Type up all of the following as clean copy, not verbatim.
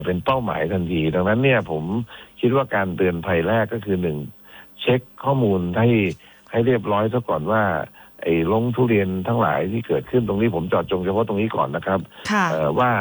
เป็นเป้าหมายทันทีดังนั้นเนี่ยผมคิดว่าการเตือนภัยแรกก็คือหนึ่งเช็คข้อมูลให้เรียบร้อยซะก่อนว่าไอ้ลงทุเรียนทั้งหลายที่เกิดขึ้นตรงนี้ผมเจาะจงเฉพาะตรงนี้ก่อนนะครับว่า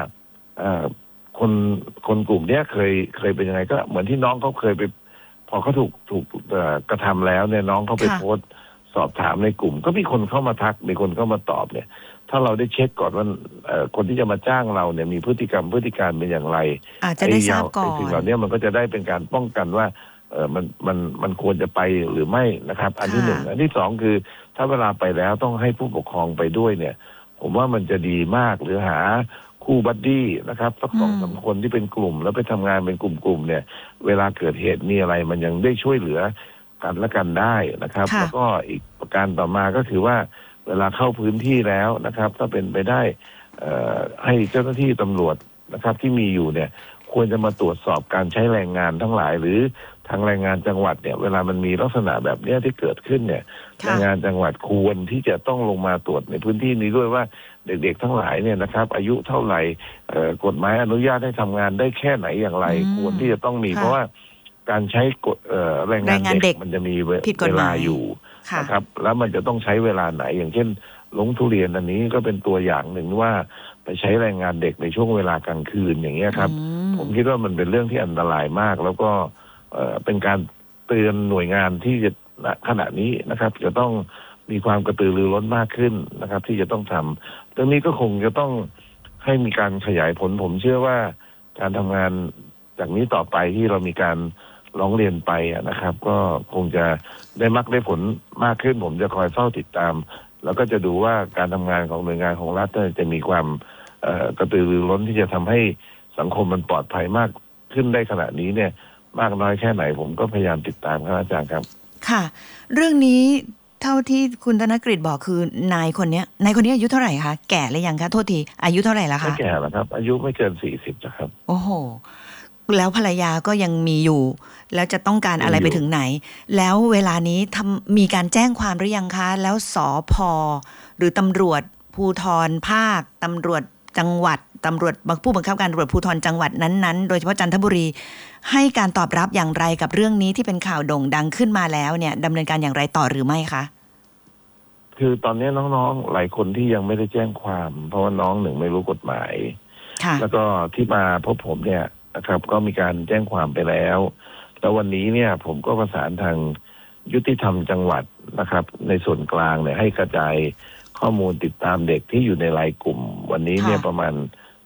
คนกลุ่มเนี้ยเคยเป็นยังไงก็เหมือนที่น้องเขาเคยไปพอเขาถูกกระทำแล้วเนี่ยน้องเขาไปโพสต์สอบถามในกลุ่มก็มีคนเข้ามาทักมีคนเข้ามาตอบเนี่ยถ้าเราได้เช็คก่อนว่าคนที่จะมาจ้างเราเนี่ยมีพฤติการเป็นอย่างไรอาจจะได้ทราบก่อนสิ่งเหล่านี้มันก็จะได้เป็นการป้องกันว่ามันควรจะไปหรือไม่นะครับอันที่หนึ่งอันที่สองคือถ้าเวลาไปแล้วต้องให้ผู้ปกครองไปด้วยเนี่ยผมว่ามันจะดีมากหรือหาคู่บัดดี้นะครับสัก2-3 คนที่เป็นกลุ่มแล้วไปทำงานเป็นกลุ่มเนี่ยเวลาเกิดเหตุมีอะไรมันยังได้ช่วยเหลือกันและกันได้นะครับแล้วก็อีกประการต่อมาก็คือว่าเวลาเข้าพื้นที่แล้วนะครับถ้าเป็นไปได้ให้เจ้าหน้าที่ตำรวจนะครับที่มีอยู่เนี่ยควรจะมาตรวจสอบการใช้แรงงานทั้งหลายหรือทางแรงงานจังหวัดเนี่ยเวลามันมีลักษณะแบบนี้ที่เกิดขึ้นเนี่ยแรงงานจังหวัดควรที่จะต้องลงมาตรวจในพื้นที่นี้ด้วยว่าเด็กๆทั้งหลายเนี่ยนะครับอายุเท่าไหร่กฎหมายอนุญาตให้ทำงานได้แค่ไหนอย่างไรควรที่จะต้องมีเพราะว่าการใช้แรงงานเด็กมันจะมีเวลาอยู่นะครับแล้วมันจะต้องใช้เวลาไหนอย่างเช่นลงทุเรียนอันนี้ก็เป็นตัวอย่างหนึ่งว่าไปใช้แรงงานเด็กในช่วงเวลากลางคืนอย่างเงี้ยครับผมคิดว่ามันเป็นเรื่องที่อันตรายมากแล้วก็เป็นการเตือนหน่วยงานที่จะขณะนี้นะครับจะต้องมีความกระตือรือร้นมากขึ้นนะครับที่จะต้องทำเรื่องนี้ก็คงจะต้องให้มีการขยายผลผมเชื่อว่าการทำงานจากนี้ต่อไปที่เรามีการร้องเรียนไปนะครับก็คงจะได้ผลมากขึ้นผมจะคอยเฝ้าติดตามแล้วก็จะดูว่าการทำงานของหน่วยงานของรัฐจะมีความกระตือรือร้นที่จะทำให้สังคมมันปลอดภัยมากขึ้นได้ขณะนี้เนี่ยมากน้อยแค่ไหนผมก็พยายามติดตามครับอาจารย์ครับค่ะเรื่องนี้เท่าที่คุณธนกฤษบอกคือนายคนนี้อายุเท่าไหร่คะแก่หรือยังคะโทษทีอายุเท่าไหร่แล้วคะไม่แก่แล้วครับอายุไม่เกิน40นะครับโอ้โหแล้วภรรยาก็ยังมีอยู่แล้วจะต้องการอะไรไปถึงไหนแล้วเวลานี้มีการแจ้งความหรือยังคะแล้วสภ.หรือตำรวจภูธรภาคตำรวจจังหวัดตำรวจผู้บังคับการตำรวจภูธรจังหวัดนั้นๆโดยเฉพาะจันทบุรีให้การตอบรับอย่างไรกับเรื่องนี้ที่เป็นข่าวโด่งดังขึ้นมาแล้วเนี่ยดำเนินการอย่างไรต่อหรือไม่คะคือตอนนี้น้องๆหลายคนที่ยังไม่ได้แจ้งความเพราะว่าน้องหนึ่งไม่รู้กฎหมายแล้วก็ที่มาพบผมเนี่ยนะครับก็มีการแจ้งความไปแล้วแล้ววันนี้เนี่ยผมก็ประสานทางยุติธรรมจังหวัดนะครับในส่วนกลางเนี่ยให้กระจายข้อมูลติดตามเด็กที่อยู่ในรายกลุ่มวันนี้เนี่ยประมาณ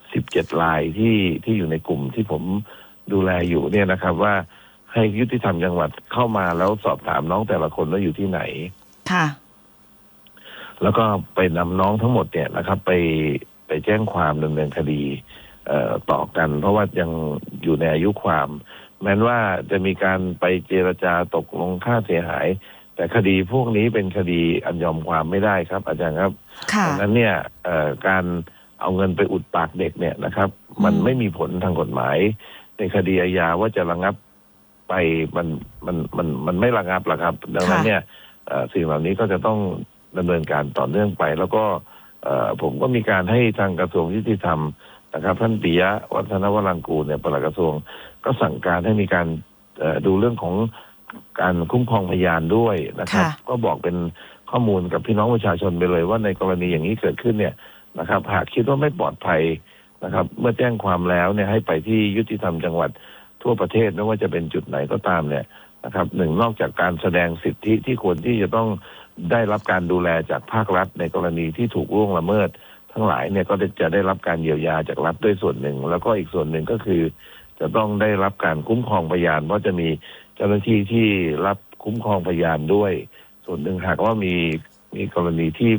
17 รายที่อยู่ในกลุ่มที่ผมดูแลอยู่เนี่ยนะครับว่าให้ยุติธรรมจังหวัดเข้ามาแล้วสอบถามน้องแต่ละคนว่าอยู่ที่ไหนค่ะแล้วก็ไปนำน้องทั้งหมดเนี่ยนะครับไปแจ้งความดำเนินคดีต่อกันเพราะว่ายังอยู่ในอายุความแม้ว่าจะมีการไปเจรจาตกลงค่าเสียหายแต่คดีพวกนี้เป็นคดีอันยอมความไม่ได้ครับอาจารย์ครับดังนั้นเนี่ยการเอาเงินไปอุดปากเด็กเนี่ยนะครับมันไม่มีผลทางกฎหมายในคดีอาญาว่าจะระงับไปมันไม่ระงับหรอกครับดังนั้นเนี่ยสิ่งเหล่านี้ก็จะต้องดำเนินการต่อเนื่องไปแล้วก็ผมก็มีการให้ทางกระทรวงยุติธรรมนะครับท่านปิยะวัฒนวรังกูลเนี่ยปลัดกระทรวงก็สั่งการให้มีการดูเรื่องของการคุ้มครองพยานด้วยนะครับก็บอกเป็นข้อมูลกับพี่น้องประชาชนไปเลยว่าในกรณีอย่างนี้เกิดขึ้นเนี่ยนะครับหากคิดว่าไม่ปลอดภัยนะครับเมื่อแจ้งความแล้วเนี่ยให้ไปที่ยุติธรรมจังหวัดทั่วประเทศไม่ว่าจะเป็นจุดไหนก็ตามเนี่ยนะครับหนึ่งนอกจากการแสดงสิทธิที่ควรที่จะต้องได้รับการดูแลจากภาครัฐในกรณีที่ถูกล่วงละเมิดทั้งหลายเนี่ยก็จะได้รับการเยียวยาจากรัฐด้วยส่วนหนึ่งแล้วก็อีกส่วนหนึ่งก็คือจะต้องได้รับการคุ้มครองพยานเพราะจะมีเจ้าหน้าที่ที่รับคุ้มครองพยานด้วยส่วนหนึ่งหากว่ามีกรณีที่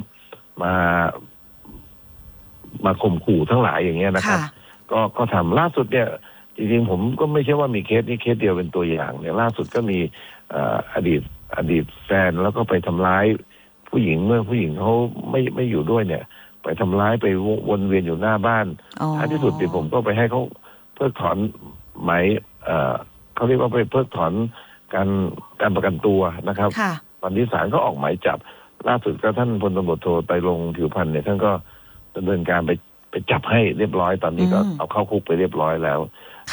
มาข่มขู่ทั้งหลายอย่างเงี้ยนะครับก็ทำล่าสุดเนี่ยจริงๆผมก็ไม่ใช่ว่ามีเคสนี้เคสเดียวเป็นตัวอย่างเนี่ยล่าสุดก็มีอดีตแฟนแล้วก็ไปทำร้ายผู้หญิงเมื่อผู้หญิงเขาไม่อยู่ด้วยเนี่ยไปทำร้ายไปวนเวียนอยู่หน้าบ้านท้ายที่สุดผมก็ไปให้เขาเพิกถอนหมายเขาเรียกว่าไปเพิกถอนการประกันตัวนะครับตอนนี้ศาลก็ออกหมายจับล่าสุดก็ท่านพลตำรวจโทไตรรงค์ผิวพรรณเนี่ยท่านก็ดำเนินการไปจับให้เรียบร้อยตอนนี้ก็เอาเข้าคุกไปเรียบร้อยแล้ว